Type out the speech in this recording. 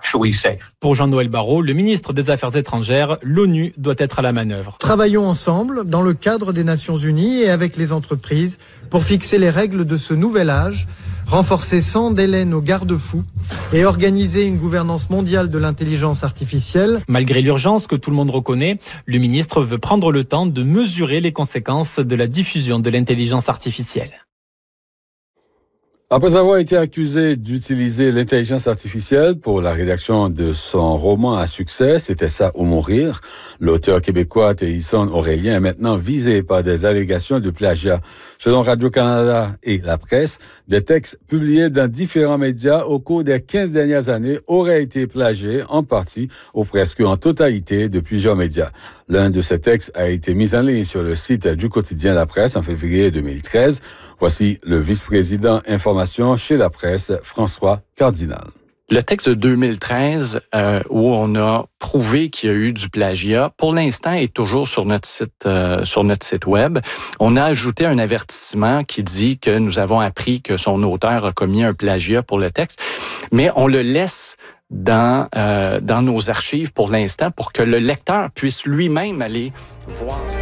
actually safe. Pour Jean-Noël Barrot, le ministre des Affaires étrangères, l'ONU doit être à la manœuvre. Travaillons ensemble dans le cadre des Nations Unies et avec les entreprises pour fixer les règles de ce nouvel âge, renforcer sans délai nos garde-fous et organiser une gouvernance mondiale de l'intelligence artificielle. Malgré l'urgence que tout le monde reconnaît, le ministre veut prendre le temps de mesurer les conséquences de la diffusion de l'intelligence artificielle. Après avoir été accusé d'utiliser l'intelligence artificielle pour la rédaction de son roman à succès, C'était ça ou mourir, l'auteur québécois Théison Aurélien est maintenant visé par des allégations de plagiat. Selon Radio-Canada et la presse, des textes publiés dans différents médias au cours des 15 dernières années auraient été plagiés en partie ou presque en totalité de plusieurs médias. L'un de ces textes a été mis en ligne sur le site du quotidien La Presse en février 2013. Voici le vice-président information chez La Presse, François Cardinal. Le texte de 2013, où on a prouvé qu'il y a eu du plagiat, pour l'instant est toujours sur notre site web. On a ajouté un avertissement qui dit que nous avons appris que son auteur a commis un plagiat pour le texte, mais on le laisse dans nos archives pour l'instant pour que le lecteur puisse lui-même aller voir.